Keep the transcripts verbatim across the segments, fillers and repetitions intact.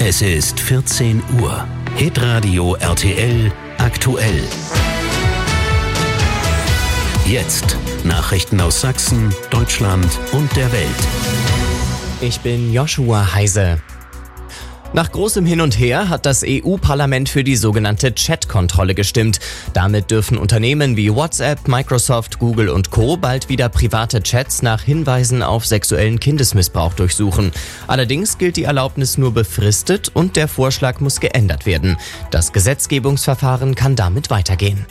Es ist vierzehn Uhr. Hitradio R T L aktuell. Jetzt Nachrichten aus Sachsen, Deutschland und der Welt. Ich bin Joshua Heise. Nach großem Hin und Her hat das E U-Parlament für die sogenannte Chat-Kontrolle gestimmt. Damit dürfen Unternehmen wie WhatsApp, Microsoft, Google und Co. bald wieder private Chats nach Hinweisen auf sexuellen Kindesmissbrauch durchsuchen. Allerdings gilt die Erlaubnis nur befristet und der Vorschlag muss geändert werden. Das Gesetzgebungsverfahren kann damit weitergehen.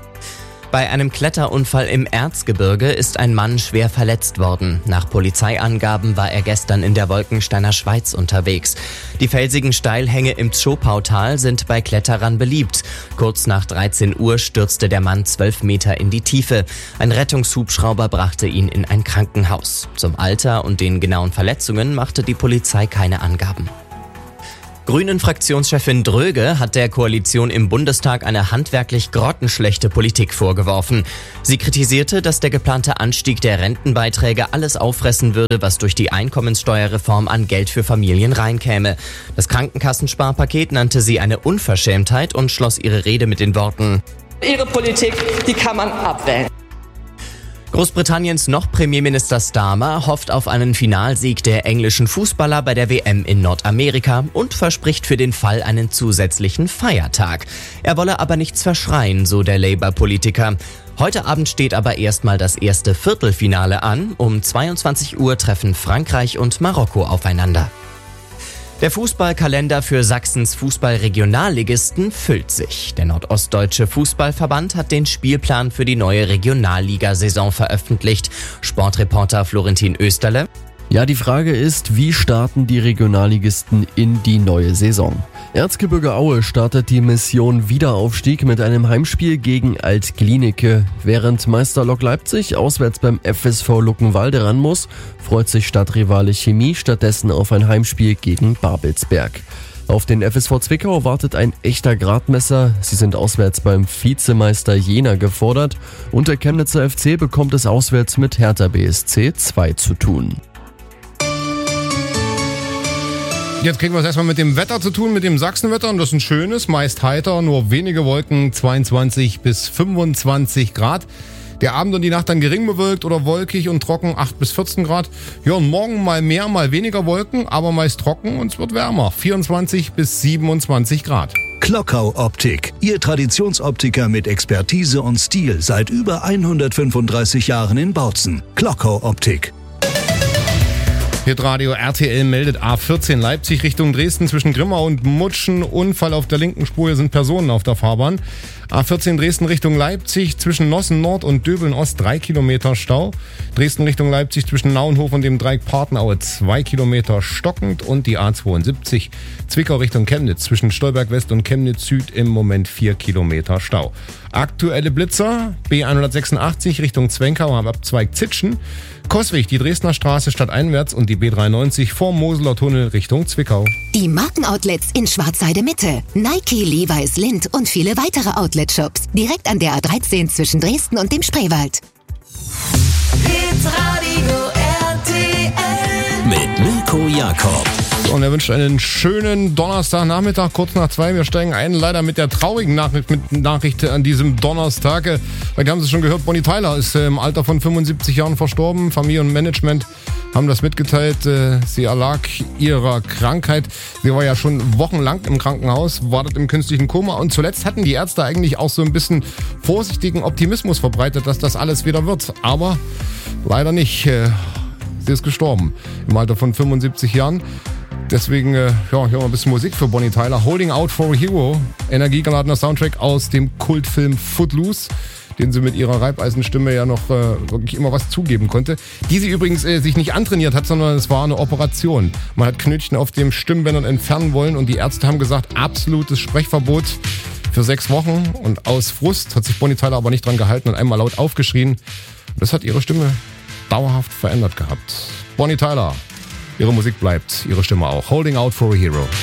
Bei einem Kletterunfall im Erzgebirge ist ein Mann schwer verletzt worden. Nach Polizeiangaben war er gestern in der Wolkensteiner Schweiz unterwegs. Die felsigen Steilhänge im Zschopautal sind bei Kletterern beliebt. Kurz nach dreizehn Uhr stürzte der Mann zwölf Meter in die Tiefe. Ein Rettungshubschrauber brachte ihn in ein Krankenhaus. Zum Alter und den genauen Verletzungen machte die Polizei keine Angaben. Grünen-Fraktionschefin Dröge hat der Koalition im Bundestag eine handwerklich grottenschlechte Politik vorgeworfen. Sie kritisierte, dass der geplante Anstieg der Rentenbeiträge alles auffressen würde, was durch die Einkommenssteuerreform an Geld für Familien reinkäme. Das Krankenkassensparpaket nannte sie eine Unverschämtheit und schloss ihre Rede mit den Worten: Ihre Politik, die kann man abwählen. Großbritanniens noch Premierminister Starmer hofft auf einen Finalsieg der englischen Fußballer bei der W M in Nordamerika und verspricht für den Fall einen zusätzlichen Feiertag. Er wolle aber nichts verschreien, so der Labour-Politiker. Heute Abend steht aber erstmal das erste Viertelfinale an. Um zweiundzwanzig Uhr treffen Frankreich und Marokko aufeinander. Der Fußballkalender für Sachsens Fußballregionalligisten füllt sich. Der Nordostdeutsche Fußballverband hat den Spielplan für die neue Regionalligasaison veröffentlicht. Sportreporter Florentin Österle. Ja, die Frage ist, wie starten die Regionalligisten in die neue Saison? Erzgebirge Aue startet die Mission Wiederaufstieg mit einem Heimspiel gegen Alt-Glienicke. Während Meister Lok Leipzig auswärts beim F S V Luckenwalde ran muss, freut sich Stadtrivale Chemie stattdessen auf ein Heimspiel gegen Babelsberg. Auf den F S V Zwickau wartet ein echter Gradmesser. Sie sind auswärts beim Vizemeister Jena gefordert und der Chemnitzer F C bekommt es auswärts mit Hertha B S C zwei zu tun. Jetzt kriegen wir es erstmal mit dem Wetter zu tun, mit dem Sachsenwetter. Und das ist ein schönes, meist heiter, nur wenige Wolken, zweiundzwanzig bis fünfundzwanzig Grad. Der Abend und die Nacht dann gering bewölkt oder wolkig und trocken, acht bis vierzehn Grad. Ja, und morgen mal mehr, mal weniger Wolken, aber meist trocken und es wird wärmer, vierundzwanzig bis siebenundzwanzig Grad. Klockau Optik, Ihr Traditionsoptiker mit Expertise und Stil seit über hundertfünfunddreißig Jahren in Bautzen. Klockau Optik. Hitradio R T L meldet A vierzehn Leipzig Richtung Dresden zwischen Grimma und Mutschen. Unfall auf der linken Spur, hier sind Personen auf der Fahrbahn. A vierzehn Dresden Richtung Leipzig zwischen Nossen Nord und Döbeln Ost drei Kilometer Stau. Dresden Richtung Leipzig zwischen Nauenhof und dem Dreieck Partenaue zwei Kilometer stockend. Und die A zweiundsiebzig Zwickau Richtung Chemnitz zwischen Stolberg West und Chemnitz Süd im Moment vier Kilometer Stau. Aktuelle Blitzer B hundertsechsundachtzig Richtung Zwenkau am Abzweig Zitschen. Coswig, die Dresdner Straße stadteinwärts und die B dreiundneunzig vorm Moseler Tunnel Richtung Zwickau. Die Markenoutlets in Schwarzheide Mitte. Nike, Levi's, Lindt und viele weitere Outlet-Shops. Direkt an der A dreizehn zwischen Dresden und dem Spreewald. Hitradio R T L Mit Mirko Jakob. Und er wünscht einen schönen Donnerstagnachmittag, kurz nach zwei. Wir steigen ein, leider mit der traurigen Nachricht, mit Nachricht an diesem Donnerstag. Vielleicht haben Sie es schon gehört, Bonnie Tyler ist im Alter von fünfundsiebzig Jahren verstorben. Familie und Management haben das mitgeteilt. Sie erlag ihrer Krankheit. Sie war ja schon wochenlang im Krankenhaus, wartet im künstlichen Koma. Und zuletzt hatten die Ärzte eigentlich auch so ein bisschen vorsichtigen Optimismus verbreitet, dass das alles wieder wird. Aber leider nicht. Sie ist gestorben im Alter von fünfundsiebzig Jahren. Deswegen äh, ja, hören wir ein bisschen Musik für Bonnie Tyler. Holding Out for a Hero, energiegeladener Soundtrack aus dem Kultfilm Footloose, den sie mit ihrer Reibeisenstimme ja noch äh, wirklich immer was zugeben konnte. Die sie übrigens äh, sich nicht antrainiert hat, sondern es war eine Operation. Man hat Knötchen auf dem Stimmbändern entfernen wollen und die Ärzte haben gesagt, absolutes Sprechverbot für sechs Wochen. Und aus Frust hat sich Bonnie Tyler aber nicht dran gehalten und einmal laut aufgeschrien. Das hat ihre Stimme dauerhaft verändert gehabt. Bonnie Tyler. Ihre Musik bleibt, ihre Stimme auch. Holding Out for a Hero.